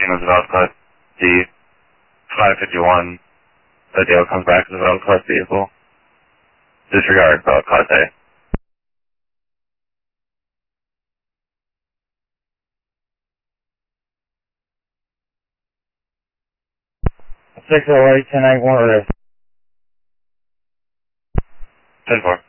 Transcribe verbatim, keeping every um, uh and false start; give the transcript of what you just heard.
is a valid class D. five fifty-one, the Dale comes back as a valid class vehicle. Disregard, valid class A. six oh eight, ten eight one arrest. ten four.